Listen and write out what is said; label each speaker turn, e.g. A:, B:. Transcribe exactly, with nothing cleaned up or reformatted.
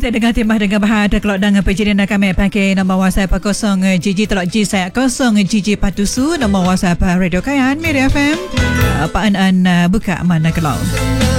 A: kita dengar timah dengan bahada kelok dengan perjalanan kami pakai nombor WhatsApp kosong Gigi telok G saya kosong Gigi patusu nombor WhatsApp Radio Kayan Miri F M. Apa an buka mana kelok.